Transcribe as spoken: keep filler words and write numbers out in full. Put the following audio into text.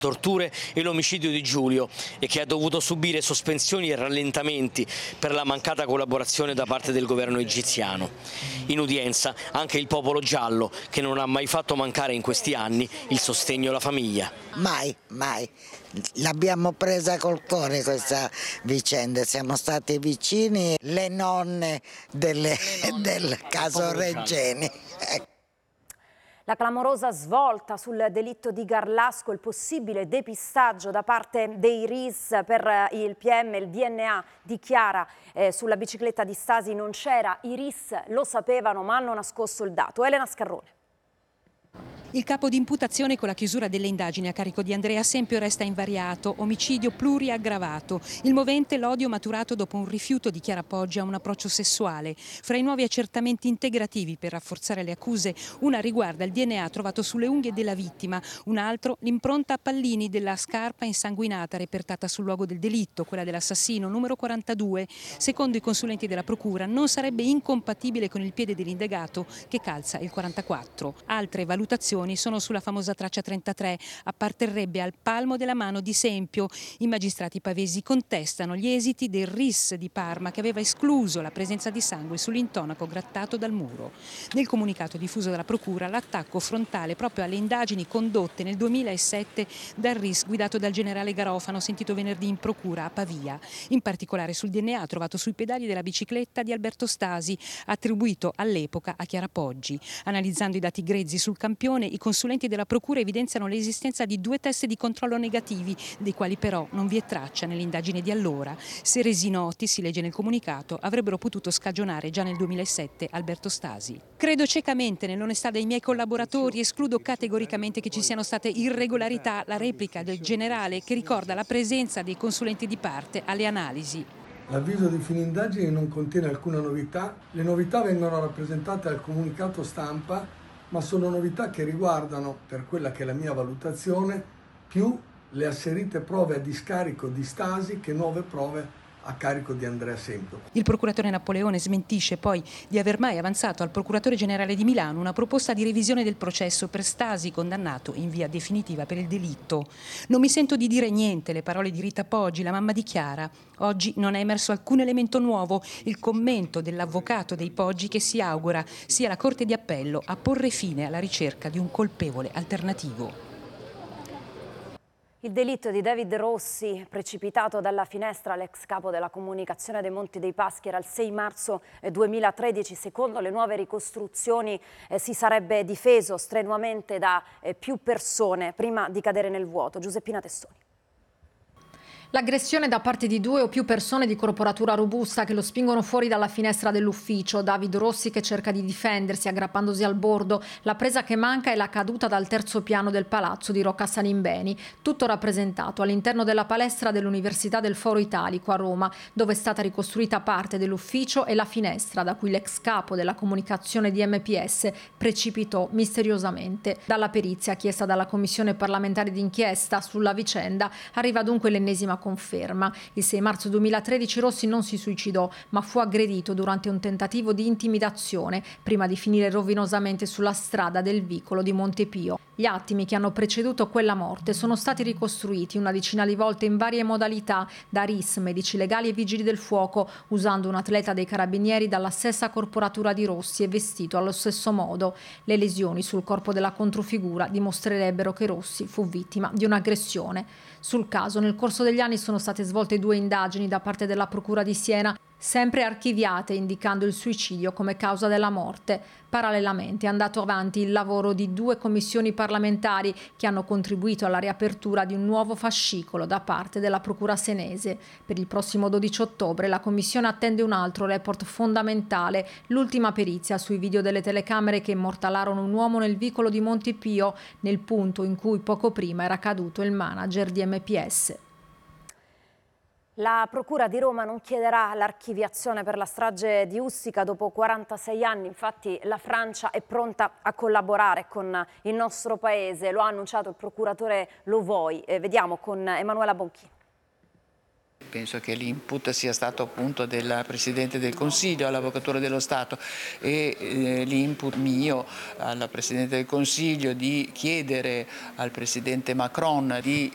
torture e l'omicidio di Giulio e che ha dovuto subire sospensioni e rallentamenti per la mancata collaborazione da parte del governo egiziano. In udienza anche il popolo giallo, che non ha mai fatto mancare in questi anni il sostegno alla famiglia. Mai, mai. L'abbiamo presa col cuore questa vicenda, siamo stati vicini, le nonne, delle, le nonne del caso Regeni. La clamorosa svolta sul delitto di Garlasco, il possibile depistaggio da parte dei R I S per il P M, il D N A di Chiara eh, sulla bicicletta di Stasi non c'era, i R I S lo sapevano ma hanno nascosto il dato. Elena Scarrone. Il capo di imputazione con la chiusura delle indagini a carico di Andrea Sempio resta invariato, omicidio pluriaggravato. Il movente l'odio maturato dopo un rifiuto di Chiara Poggi a un approccio sessuale. Fra i nuovi accertamenti integrativi per rafforzare le accuse, una riguarda il D N A trovato sulle unghie della vittima, un altro l'impronta a pallini della scarpa insanguinata repertata sul luogo del delitto, quella dell'assassino, numero quarantadue. Secondo i consulenti della procura non sarebbe incompatibile con il piede dell'indagato che calza il quarantaquattro. Altre valutazioni sono sulla famosa traccia trentatré, apparterrebbe al palmo della mano di Sempio. I magistrati pavesi contestano gli esiti del R I S di Parma che aveva escluso la presenza di sangue sull'intonaco grattato dal muro. Nel comunicato diffuso dalla procura l'attacco frontale proprio alle indagini condotte nel duemilasette dal R I S guidato dal generale Garofano, sentito venerdì in procura a Pavia, in particolare sul D N A trovato sui pedali della bicicletta di Alberto Stasi, attribuito all'epoca a Chiara Poggi. Analizzando i dati grezzi sul campione, i consulenti della procura evidenziano l'esistenza di due test di controllo negativi, dei quali però non vi è traccia nell'indagine di allora. Se resi noti, si legge nel comunicato, avrebbero potuto scagionare già nel duemilasette Alberto Stasi. Credo ciecamente nell'onestà dei miei collaboratori, escludo categoricamente che ci siano state irregolarità. La replica del generale che ricorda la presenza dei consulenti di parte alle analisi. L'avviso di fine indagine non contiene alcuna novità. Le novità vengono rappresentate al comunicato stampa, ma sono novità che riguardano, per quella che è la mia valutazione, più le asserite prove a discarico di Stasi che nuove prove a carico di Andrea Sempio. Il procuratore Napoleone smentisce poi di aver mai avanzato al procuratore generale di Milano una proposta di revisione del processo per Stasi, condannato in via definitiva per il delitto. Non mi sento di dire niente, le parole di Rita Poggi, la mamma di Chiara. Oggi non è emerso alcun elemento nuovo, il commento dell'avvocato dei Poggi che si augura sia la Corte di Appello a porre fine alla ricerca di un colpevole alternativo. Il delitto di David Rossi, precipitato dalla finestra all'ex capo della comunicazione dei Monti dei Paschi, era il sei marzo duemilatredici. Secondo le nuove ricostruzioni eh, si sarebbe difeso strenuamente da eh, più persone prima di cadere nel vuoto. Giuseppina Testoni. L'aggressione da parte di due o più persone di corporatura robusta che lo spingono fuori dalla finestra dell'ufficio. David Rossi che cerca di difendersi aggrappandosi al bordo. La presa che manca è la caduta dal terzo piano del palazzo di Rocca Salimbeni. Tutto rappresentato all'interno della palestra dell'Università del Foro Italico a Roma, dove è stata ricostruita parte dell'ufficio e la finestra da cui l'ex capo della comunicazione di M P S precipitò misteriosamente. Dalla perizia chiesta dalla Commissione parlamentare d'inchiesta sulla vicenda arriva dunque l'ennesima conferma. Il sei marzo duemilatredici Rossi non si suicidò, ma fu aggredito durante un tentativo di intimidazione prima di finire rovinosamente sulla strada del vicolo di Montepio. Gli attimi che hanno preceduto quella morte sono stati ricostruiti una decina di volte in varie modalità da R I S, medici legali e vigili del fuoco, usando un atleta dei carabinieri dalla stessa corporatura di Rossi e vestito allo stesso modo. Le lesioni sul corpo della controfigura dimostrerebbero che Rossi fu vittima di un'aggressione. Sul caso, nel corso degli anni sono state svolte due indagini da parte della Procura di Siena, sempre archiviate, indicando il suicidio come causa della morte. Parallelamente è andato avanti il lavoro di due commissioni parlamentari che hanno contribuito alla riapertura di un nuovo fascicolo da parte della Procura senese. Per il prossimo dodici ottobre la Commissione attende un altro report fondamentale, l'ultima perizia sui video delle telecamere che immortalarono un uomo nel vicolo di Montepio, nel punto in cui poco prima era caduto il manager di M P S. La Procura di Roma non chiederà l'archiviazione per la strage di Ustica dopo quarantasei anni, infatti la Francia è pronta a collaborare con il nostro Paese, lo ha annunciato il procuratore Lovoi. Eh, vediamo con Emanuela Bonchini. Penso che l'input sia stato appunto del Presidente del Consiglio all'Avvocatura dello Stato e eh, l'input mio alla Presidente del Consiglio di chiedere al Presidente Macron di